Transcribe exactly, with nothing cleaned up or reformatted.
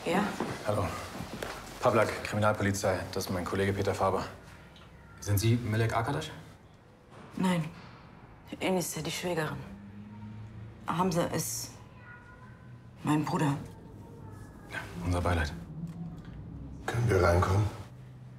Ja? Hallo. Pavlak, Kriminalpolizei. Das ist mein Kollege Peter Faber. Sind Sie Melek Arkadasch? Nein. Enise, die Schwägerin. Hamza ist mein Bruder. Ja, unser Beileid. Können wir reinkommen?